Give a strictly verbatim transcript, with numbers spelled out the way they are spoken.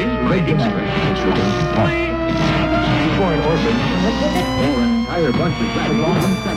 Raging Before an orphan, or an entire bunch of